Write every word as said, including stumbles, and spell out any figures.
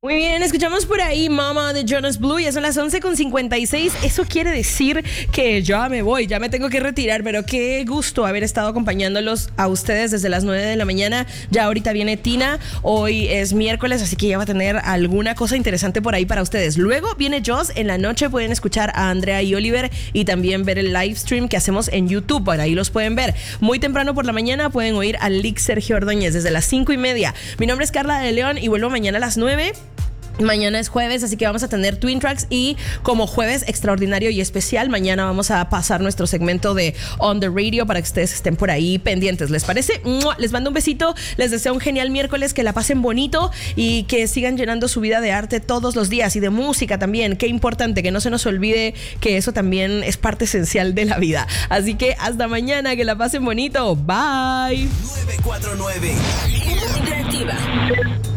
Muy bien, escuchamos por ahí Mama de Jonas Blue, ya son las once con cincuenta y seis. Eso quiere decir que ya me voy, ya me tengo que retirar, pero qué gusto haber estado acompañándolos a ustedes desde las nueve de la mañana. Ya ahorita viene Tina, hoy es miércoles, así que ya va a tener alguna cosa interesante por ahí para ustedes. Luego viene Joss, en la noche pueden escuchar a Andrea y Oliver y también ver el live stream que hacemos en YouTube, por ahí los pueden ver. Muy temprano por la mañana pueden oír a Lick Sergio Ordóñez desde las cinco y media. Mi nombre es Carla de León y vuelvo mañana a las nueve. Mañana es jueves, así que vamos a tener Twin Tracks y como jueves extraordinario y especial, mañana vamos a pasar nuestro segmento de On The Radio para que ustedes estén por ahí pendientes. ¿Les parece? Les mando un besito, les deseo un genial miércoles, que la pasen bonito y que sigan llenando su vida de arte todos los días y de música también. Qué importante, que no se nos olvide que eso también es parte esencial de la vida. Así que hasta mañana, que la pasen bonito. Bye. nueve cuatro nueve Interactiva.